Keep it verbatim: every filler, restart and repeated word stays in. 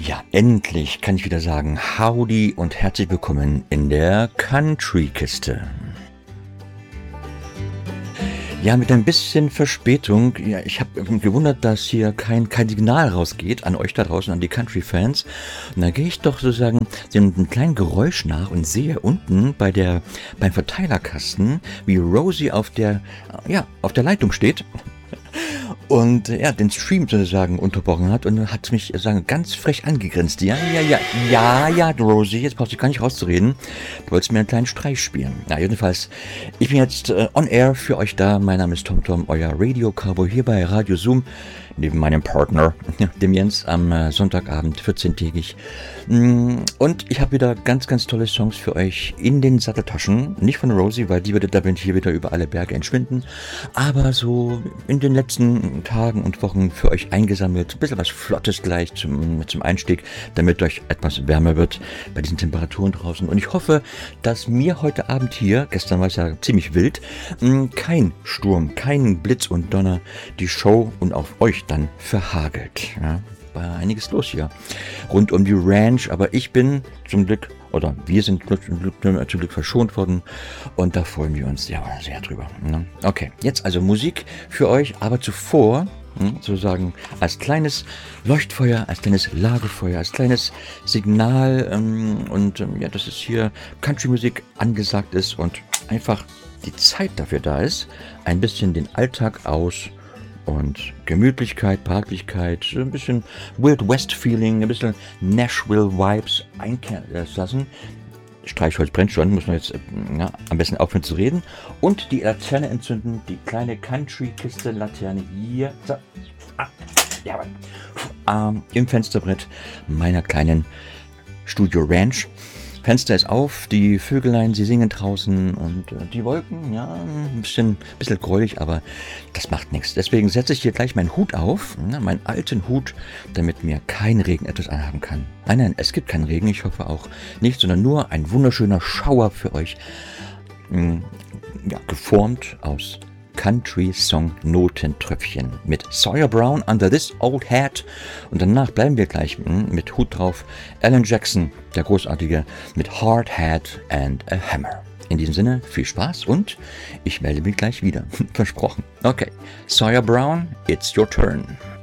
Ja, endlich kann ich wieder sagen, howdy und herzlich willkommen in der Country-Kiste. Ja, mit ein bisschen Verspätung. Ja, ich habe gewundert, dass hier kein, kein Signal rausgeht an euch da draußen, an die Country-Fans. Und da gehe ich doch sozusagen dem kleinen Geräusch nach und sehe unten bei der, beim Verteilerkasten, wie Rosie auf der, ja, auf der Leitung steht. Und ja, den Stream sozusagen unterbrochen hat und hat mich sagen, ganz frech angegrinst. Ja, ja, ja, ja, ja, Rosie, jetzt brauchst du gar nicht rauszureden. Du wolltest mir einen kleinen Streich spielen. Ja, jedenfalls, ich bin jetzt äh, on air für euch da. Mein Name ist TomTom, euer Radio-Cowboy hier bei Radio Zoom. Neben meinem Partner, dem Jens, am äh, Sonntagabend, vierzehntägig. Und ich habe wieder ganz, ganz tolle Songs für euch in den Satteltaschen. Nicht von Rosie, weil die würde da hier wieder über alle Berge entschwinden. Aber so in den letzten Tagen und Wochen für euch eingesammelt. Ein bisschen was Flottes gleich zum, zum Einstieg, damit euch etwas wärmer wird bei diesen Temperaturen draußen. Und ich hoffe, dass mir heute Abend hier, gestern war es ja ziemlich wild, kein Sturm, kein Blitz und Donner die Show und auf euch dann verhagelt. Ja, war einiges los hier rund um die Ranch, aber ich bin zum Glück, oder wir sind zum Glück, zum Glück verschont worden und da freuen wir uns ja sehr drüber. Ne? Okay, jetzt also Musik für euch, aber zuvor hm, sozusagen als kleines Leuchtfeuer, als kleines Lagerfeuer, als kleines Signal ähm, und ähm, ja, dass es hier Country-Musik angesagt ist und einfach die Zeit dafür da ist, ein bisschen den Alltag aus und Gemütlichkeit, Behaglichkeit, ein bisschen Wild West Feeling, ein bisschen Nashville Vibes einkehren lassen. Streichholz brennt schon, muss man jetzt ja, am besten aufhören zu reden. Und die Laterne entzünden, die kleine Country-Kiste Laterne hier. So. Ah, ja, ähm, im Fensterbrett meiner kleinen Studio Ranch. Fenster ist auf, die Vögelein, sie singen draußen und äh, die Wolken, ja, ein bisschen, bisschen gräulich, aber das macht nichts. Deswegen setze ich hier gleich meinen Hut auf, ne, meinen alten Hut, damit mir kein Regen etwas anhaben kann. Nein, nein, es gibt keinen Regen, ich hoffe auch nicht, sondern nur ein wunderschöner Schauer für euch, mh, ja, geformt aus Country-Song-Notentröpfchen mit Sawyer Brown, Under This Old Hat und danach bleiben wir gleich mit Hut drauf. Alan Jackson, der Großartige, mit Hard Hat and a Hammer. In diesem Sinne, viel Spaß und ich melde mich gleich wieder. Versprochen. Okay, Sawyer Brown, it's your turn.